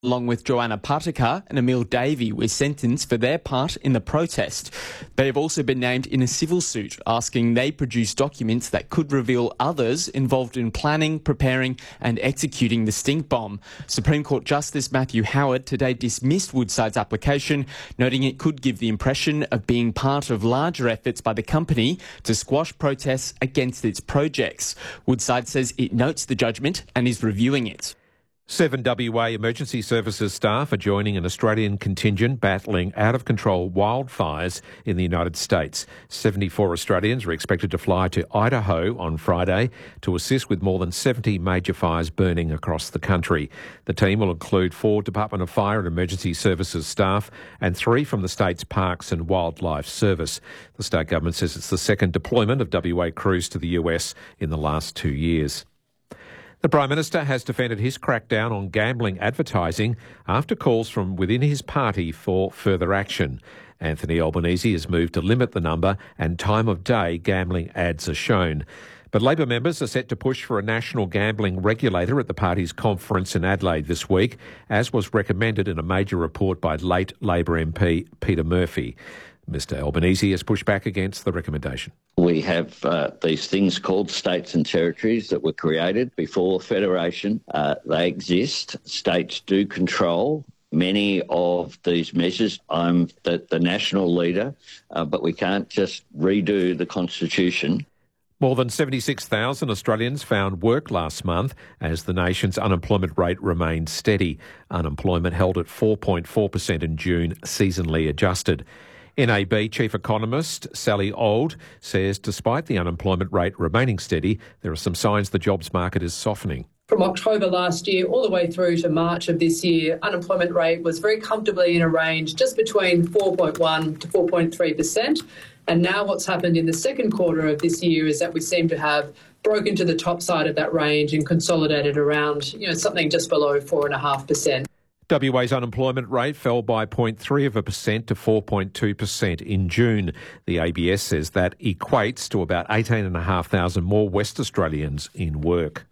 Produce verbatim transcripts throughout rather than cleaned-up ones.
along with Joanna Patica and Emil Davey, were sentenced for their part in the protest. They have also been named in a civil suit, asking they produce documents that could reveal others involved in planning, preparing and executing the stink bomb. Supreme Court Justice Matthew Howard today dismissed Woodside's application, noting it could give the impression of being part of larger efforts by the company to squash protests against its projects. Woodside says it notes the judgment and is reviewing it. Seven W A emergency services staff are joining an Australian contingent battling out-of-control wildfires in the United States. seventy-four Australians are expected to fly to Idaho on Friday to assist with more than seventy major fires burning across the country. The team will include four Department of Fire and Emergency Services staff and three from the state's Parks and Wildlife Service. The state government says it's the second deployment of W A crews to the U S in the last two years. The Prime Minister has defended his crackdown on gambling advertising after calls from within his party for further action. Anthony Albanese has moved to limit the number and time of day gambling ads are shown. But Labor members are set to push for a national gambling regulator at the party's conference in Adelaide this week, as was recommended in a major report by late Labor M P Peter Murphy. Mister Albanese has pushed back against the recommendation. We have uh, these things called states and territories that were created before Federation. Uh, they exist. States do control many of these measures. I'm the, the national leader, uh, but we can't just redo the Constitution. More than seventy-six thousand Australians found work last month as the nation's unemployment rate remained steady. Unemployment held at four point four percent in June, seasonally adjusted. N A B Chief Economist Sally Auld says despite the unemployment rate remaining steady, there are some signs the jobs market is softening. From October last year all the way through to March of this year, unemployment rate was very comfortably in a range just between four point one to four point three percent. And now what's happened in the second quarter of this year is that we seem to have broken to the top side of that range and consolidated around, you know, something just below four point five percent. W A's unemployment rate fell by zero point three of a percent to four point two percent in June. The A B S says that equates to about eighteen thousand five hundred more West Australians in work.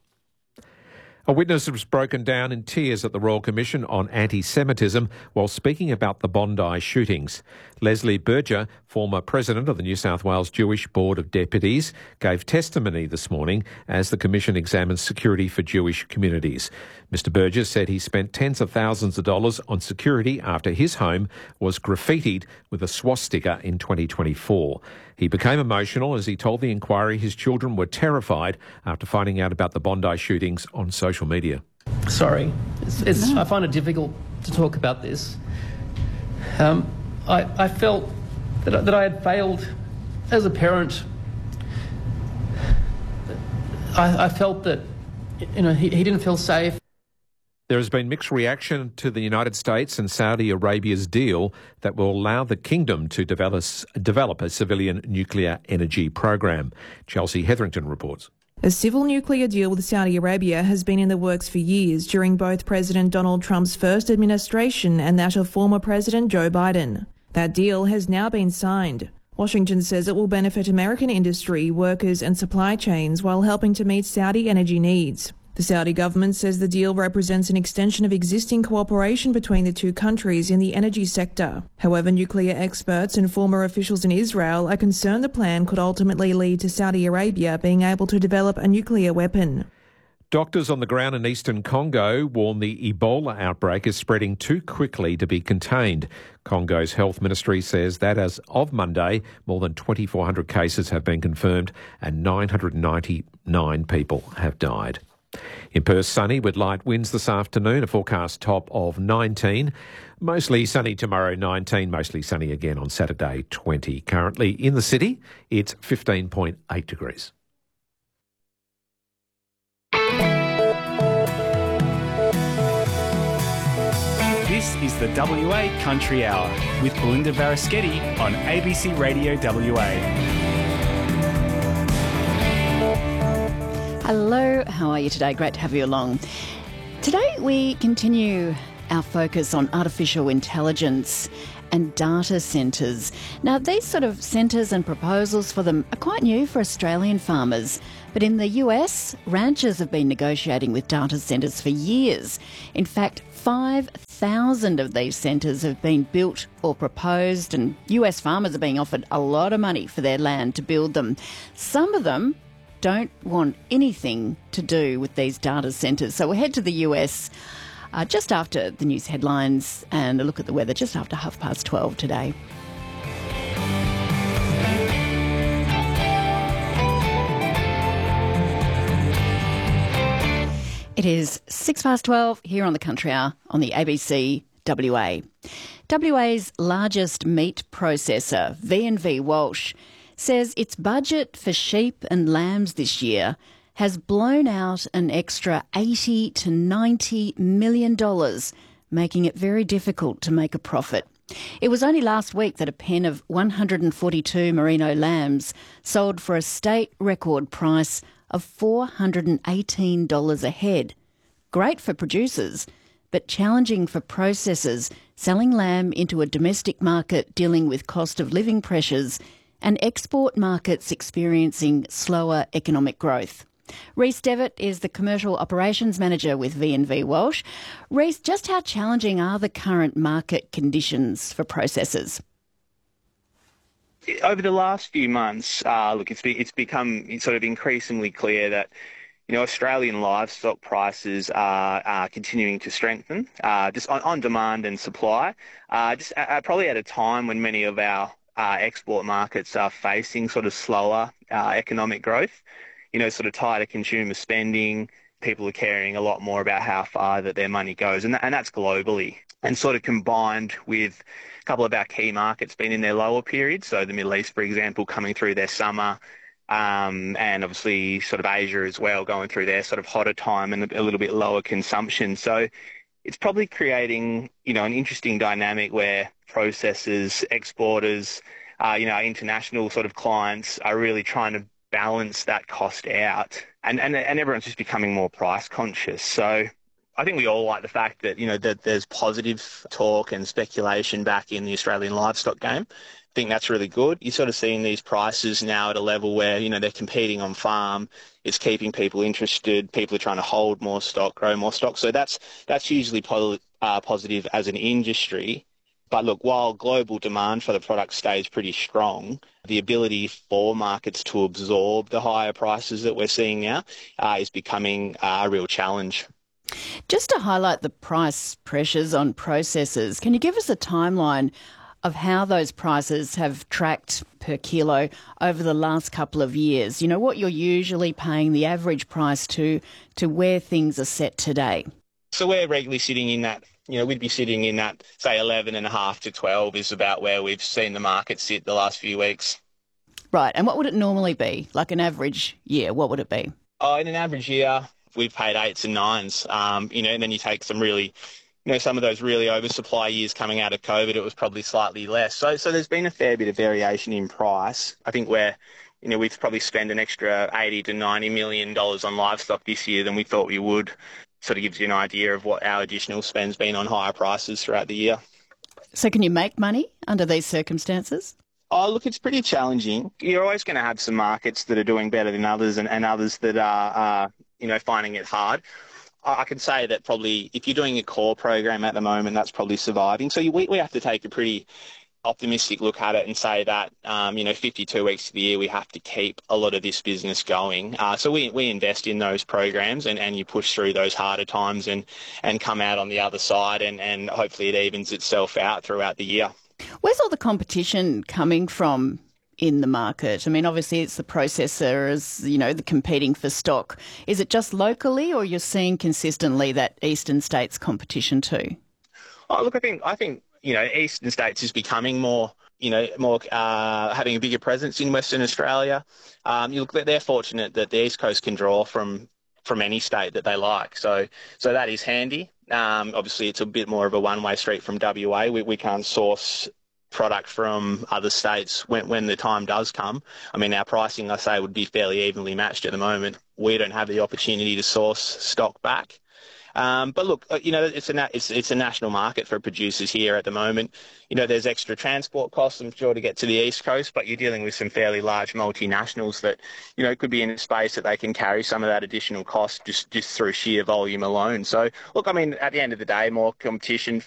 A witness was broken down in tears at the Royal Commission on Anti-Semitism while speaking about the Bondi shootings. Leslie Berger, former president of the New South Wales Jewish Board of Deputies, gave testimony this morning as the Commission examines security for Jewish communities. Mister Berger said he spent tens of thousands of dollars on security after his home was graffitied with a swastika in twenty twenty-four. He became emotional as he told the inquiry his children were terrified after finding out about the Bondi shootings on social media. Sorry, it's, it's, I find it difficult to talk about this. Um, I, I felt that, I- that I had failed as a parent. I, I felt that, you know, he, he didn't feel safe. There has been mixed reaction to the United States and Saudi Arabia's deal that will allow the kingdom to develop, develop a civilian nuclear energy program. Chelsea Hetherington reports. A civil nuclear deal with Saudi Arabia has been in the works for years during both President Donald Trump's first administration and that of former President Joe Biden. That deal has now been signed. Washington says it will benefit American industry, workers and supply chains while helping to meet Saudi energy needs. The Saudi government says the deal represents an extension of existing cooperation between the two countries in the energy sector. However, nuclear experts and former officials in Israel are concerned the plan could ultimately lead to Saudi Arabia being able to develop a nuclear weapon. Doctors on the ground in eastern Congo warn the Ebola outbreak is spreading too quickly to be contained. Congo's health ministry says that as of Monday, more than twenty-four hundred cases have been confirmed and nine hundred ninety-nine people have died. In Perth, sunny with light winds this afternoon, a forecast top of nineteen. Mostly sunny tomorrow, nineteen. Mostly sunny again on Saturday, twenty. Currently in the city, it's fifteen point eight degrees. This is the W A Country Hour with Belinda Varaschetti on A B C Radio W A. Hello, how are you today? Great to have you along. Today we continue our focus on artificial intelligence and data centres. Now, these sort of centres and proposals for them are quite new for Australian farmers, but in the U S, ranchers have been negotiating with data centres for years. In fact, five thousand of these centres have been built or proposed, and U S farmers are being offered a lot of money for their land to build them. Some of them don't want anything to do with these data centres. So we'll head to the U S uh, just after the news headlines and a look at the weather just after half past twelve today. It is six past twelve here on the Country Hour on the A B C W A. W A's largest meat processor, V and V Walsh, says its budget for sheep and lambs this year has blown out an extra eighty to ninety million dollars, making it very difficult to make a profit. It was only last week that a pen of one hundred forty-two merino lambs sold for a state record price of four hundred eighteen dollars a head. Great for producers, but challenging for processors selling lamb into a domestic market dealing with cost of living pressures and export markets experiencing slower economic growth. Rhys Devitt is the Commercial Operations Manager with V and V Walsh. Rhys, just how challenging are the current market conditions for processors? Over the last few months, uh, look, it's, be, it's become sort of increasingly clear that, you know, Australian livestock prices are, are continuing to strengthen, uh, just on, on demand and supply, uh, just uh, probably at a time when many of our uh, export markets are facing sort of slower uh, economic growth. You know, sort of tighter consumer spending, people are caring a lot more about how far that their money goes, and, that, and that's globally. And sort of combined with a couple of our key markets being in their lower periods, so the Middle East, for example, coming through their summer, um, and obviously sort of Asia as well, going through their sort of hotter time and a little bit lower consumption. So it's probably creating, you know, an interesting dynamic where processors, exporters, uh, you know, our international sort of clients are really trying to balance that cost out, and, and and everyone's just becoming more price conscious. So I think we all like the fact that, you know, that there's positive talk and speculation back in the Australian livestock game. I think that's really good. You're sort of seeing these prices now at a level where, you know, they're competing on farm. It's keeping people interested. People are trying to hold more stock, grow more stock. So that's that's usually po- uh, positive as an industry. But look, while global demand for the product stays pretty strong, the ability for markets to absorb the higher prices that we're seeing now uh, is becoming uh, a real challenge. Just to highlight the price pressures on processors, can you give us a timeline of how those prices have tracked per kilo over the last couple of years? You know, what you're usually paying the average price to, to where things are set today. So we're regularly sitting in that, you know, we'd be sitting in that, say, eleven and a half to twelve is about where we've seen the market sit the last few weeks. Right. And what would it normally be? Like an average year, what would it be? Oh, in an average year, we've paid eights and nines, um, you know, and then you take some really, you know, some of those really oversupply years coming out of COVID, it was probably slightly less. So, so there's been a fair bit of variation in price. I think we're, you know, we've probably spent an extra eighty to ninety million dollars on livestock this year than we thought we would. Sort of gives you an idea of what our additional spend's been on higher prices throughout the year. So can you make money under these circumstances? Oh, look, it's pretty challenging. You're always going to have some markets that are doing better than others and, and others that are, are, you know, finding it hard. I can say that probably if you're doing a core program at the moment, that's probably surviving. So you, we, we have to take a pretty optimistic look at it and say that, um, you know, fifty-two weeks of the year, we have to keep a lot of this business going. Uh, so we, we invest in those programs and, and you push through those harder times and, and come out on the other side and, and hopefully it evens itself out throughout the year. Where's all the competition coming from in the market? I mean, obviously it's the processors, you know, the competing for stock. Is it just locally or you're seeing consistently that eastern states competition too? Oh, look, I think, I think, you know, eastern states is becoming more, you know, more uh, having a bigger presence in Western Australia. Um, you look, they're fortunate that the East Coast can draw from from any state that they like. So, so that is handy. Um, obviously, it's a bit more of a one-way street from W A. We, we can't source product from other states when, when the time does come. I mean, our pricing, I say, would be fairly evenly matched at the moment. We don't have the opportunity to source stock back. Um, but look, you know, it's a na- it's it's a national market for producers here at the moment. You know, there's extra transport costs, I'm sure, to get to the East Coast, but you're dealing with some fairly large multinationals that, you know, could be in a space that they can carry some of that additional cost just, just through sheer volume alone. So, look, I mean, at the end of the day, more competition